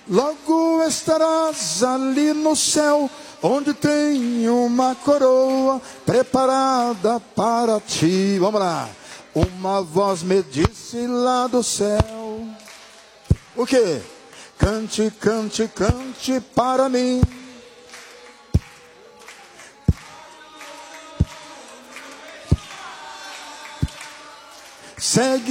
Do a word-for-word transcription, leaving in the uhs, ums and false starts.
logo estarás ali no céu, onde tem uma coroa preparada para ti. Vamos lá. Uma voz me disse lá do céu. O quê? Cante, cante, cante para mim. Segue